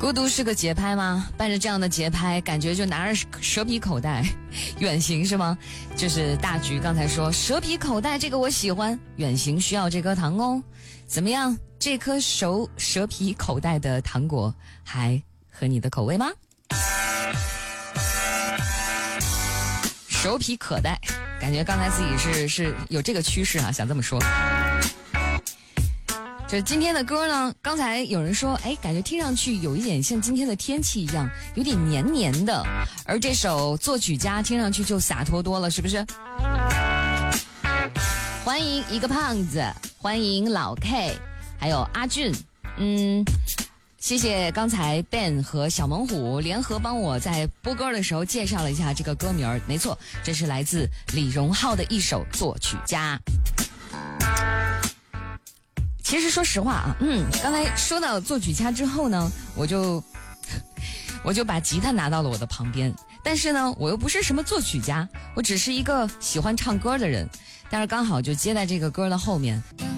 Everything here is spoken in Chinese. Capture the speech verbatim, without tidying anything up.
孤独是个节拍吗？伴着这样的节拍，感觉就拿着蛇皮口袋远行是吗？就是大橘刚才说蛇皮口袋这个我喜欢，远行需要这颗糖哦。怎么样？这颗熟蛇皮口袋的糖果还合你的口味吗？蛇皮口袋，感觉刚才自己是是有这个趋势啊，想这么说。就今天的歌呢，刚才有人说，哎，感觉听上去有一点像今天的天气一样，有点黏黏的。而这首作曲家听上去就洒脱多了，是不是？欢迎一个胖子，欢迎老 K， 还有阿俊，嗯，谢谢刚才 Ben 和小猛虎联合帮我在播歌的时候介绍了一下这个歌名，没错，这是来自李荣浩的一首作曲家。其实说实话啊，嗯，刚才说到作曲家之后呢，我就我就把吉他拿到了我的旁边，但是呢，我又不是什么作曲家，我只是一个喜欢唱歌的人，但是刚好就接在这个歌的后面。